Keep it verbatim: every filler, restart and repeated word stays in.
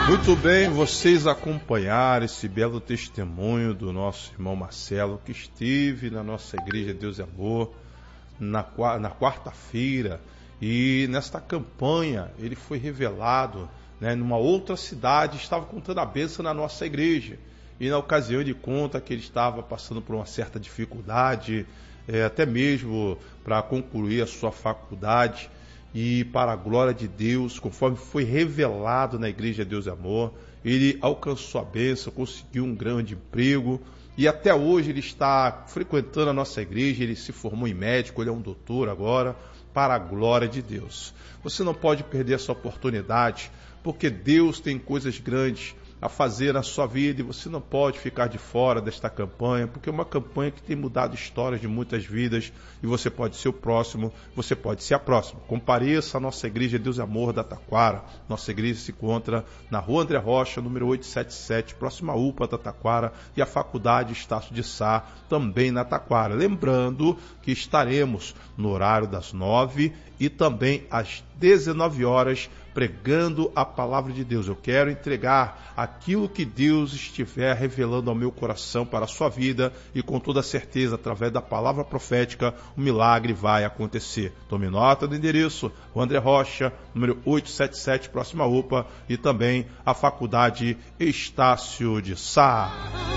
Muito bem, vocês acompanharam esse belo testemunho do nosso irmão Marcelo, que esteve na nossa igreja Deus e Amor na, na quarta-feira, e nesta campanha ele foi revelado, né, numa outra cidade, estava contando a bênção na nossa igreja, e na ocasião ele conta que ele estava passando por uma certa dificuldade, é, até mesmo para concluir a sua faculdade. E para a glória de Deus, conforme foi revelado na Igreja Deus e Amor, ele alcançou a bênção, conseguiu um grande emprego e até hoje ele está frequentando a nossa igreja. Ele se formou em médico, ele é um doutor agora, para a glória de Deus. Você não pode perder essa oportunidade, porque Deus tem coisas grandes a fazer na sua vida e você não pode ficar de fora desta campanha, porque é uma campanha que tem mudado histórias de muitas vidas e você pode ser o próximo, você pode ser a próxima. Compareça à nossa igreja Deus e Amor da Taquara. Nossa igreja se encontra na Rua André Rocha, número oitocentos e setenta e sete, próxima à U P A da Taquara, e a Faculdade Estácio de Sá, também na Taquara. Lembrando que estaremos no horário das nove e também às dezenove horas, pregando a palavra de Deus. Eu quero entregar aquilo que Deus estiver revelando ao meu coração para a sua vida, e com toda certeza, através da palavra profética, o milagre vai acontecer. Tome nota do endereço: Rua André Rocha, número oitocentos e setenta e sete, próxima à U P A, e também a Faculdade Estácio de Sá.